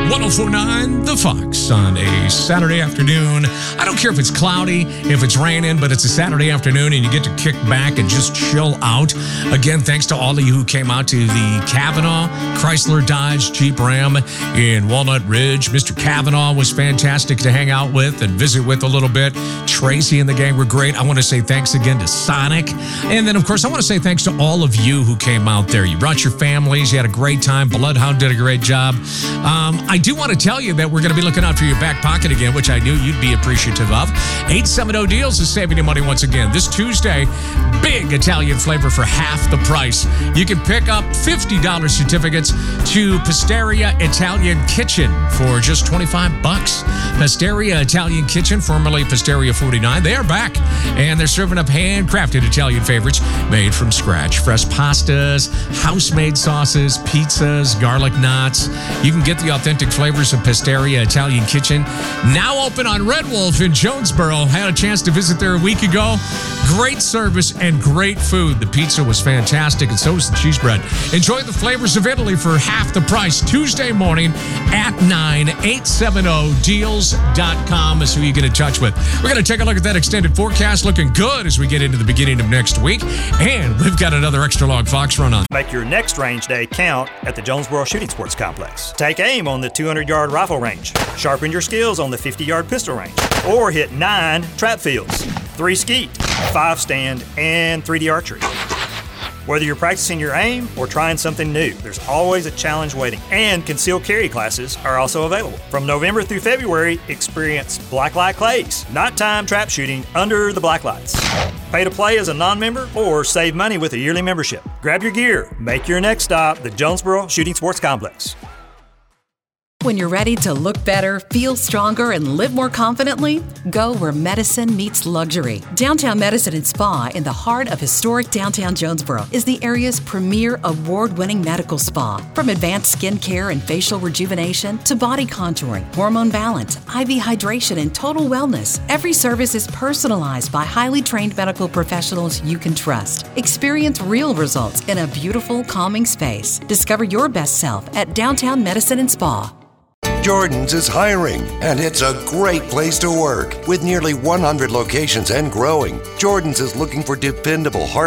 1049 The Fox on a Saturday afternoon. I don't care if it's cloudy, if it's raining, but it's a Saturday afternoon and you get to kick back and just chill out. Again, thanks to all of you who came out to the Kavanaugh Chrysler Dodge Jeep Ram in Walnut Ridge. Mr. Kavanaugh was fantastic to hang out with and visit with a little bit. Tracy and the gang were great. I want to say thanks again to Sonic. And then, of course, I want to say thanks to all of you who came out there. You brought your families. You had a great time. Bloodhound did a great job. I do want to tell you that we're going to be looking out for your back pocket again, which I knew you'd be appreciative of. 870 Deals is saving you money once again. This Tuesday, big Italian flavor for half the price. You can pick up $50 certificates to Pasteria Italian Kitchen for just $25. Pasteria Italian Kitchen, formerly Pasteria 49, they are back, and they're serving up handcrafted Italian favorites made from scratch. Fresh pastas, house-made sauces, pizzas, garlic knots. You can get the authentic flavors of Pasteria Italian Kitchen. Now open on Red Wolf in Jonesboro. Had a chance to visit there a week ago. Great service and great food. The pizza was fantastic, and so was the cheese bread. Enjoy the flavors of Italy for half the price. Tuesday morning at 9, 870deals.com is who you get in touch with. We're going to take a look at that extended forecast. Looking good as we get into the beginning of next week. And we've got another extra long Fox run on. Make your next range day count at the Jonesboro Shooting Sports Complex. Take aim on the 200-yard rifle range. Sharpen your skills on the 50-yard pistol range. Or hit 9 trap fields, 3 skeet, 5 stand, and 3D archery. Whether you're practicing your aim or trying something new, there's always a challenge waiting. And concealed carry classes are also available. From November through February, experience blacklight clays, nighttime trap shooting under the black lights. Pay to play as a non-member or save money with a yearly membership. Grab your gear. Make your next stop the Jonesboro Shooting Sports Complex. When you're ready to look better, feel stronger, and live more confidently, go where medicine meets luxury. Downtown Medicine and Spa in the heart of historic downtown Jonesboro is the area's premier award-winning medical spa. From advanced skin care and facial rejuvenation to body contouring, hormone balance, IV hydration, and total wellness, every service is personalized by highly trained medical professionals you can trust. Experience real results in a beautiful, calming space. Discover your best self at Downtown Medicine and Spa. Jordan's is hiring, and it's a great place to work. With nearly 100 locations and growing, Jordan's is looking for dependable,